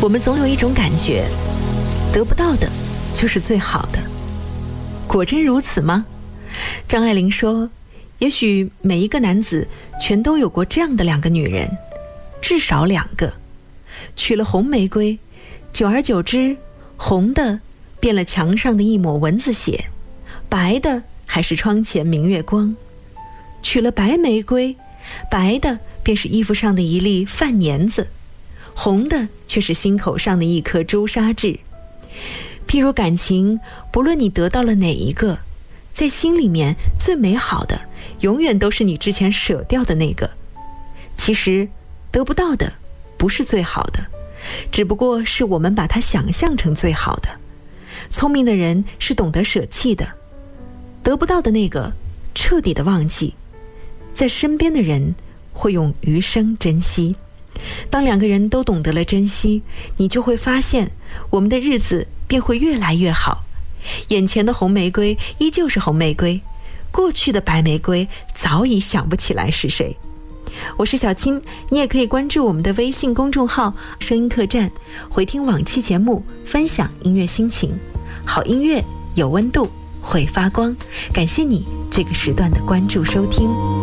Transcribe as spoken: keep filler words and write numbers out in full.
我们总有一种感觉，得不到的就是最好的。果真如此吗？张爱玲说，也许每一个男子全都有过这样的两个女人，至少两个。娶了红玫瑰，久而久之，红的变了墙上的一抹蚊子血，白的还是窗前明月光。娶了白玫瑰，白的便是衣服上的一粒饭粘子，红的却是心口上的一颗朱砂痣。譬如感情，不论你得到了哪一个，在心里面最美好的永远都是你之前舍掉的那个。其实得不到的不是最好的，只不过是我们把它想象成最好的。聪明的人是懂得舍弃的，得不到的那个彻底的忘记，在身边的人会用余生珍惜。当两个人都懂得了珍惜，你就会发现我们的日子便会越来越好。眼前的红玫瑰依旧是红玫瑰，过去的白玫瑰早已想不起来是谁。我是小青，你也可以关注我们的微信公众号声音客栈，回听往期节目，分享音乐心情。好音乐有温度，会发光。感谢你这个时段的关注收听。